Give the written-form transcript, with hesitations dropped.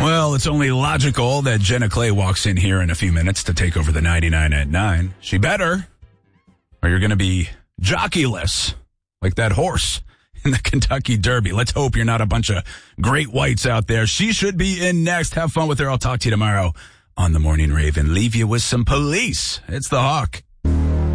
Well, it's only logical that Jenna Clay walks in here in a few minutes to take over the 99 at 9. She better, or you're going to be jockeyless, like that horse in the Kentucky Derby. Let's hope you're not a bunch of great whites out there. She should be in next. Have fun with her. I'll talk to you tomorrow on The Morning Rave and leave you with some police. It's the Hawk.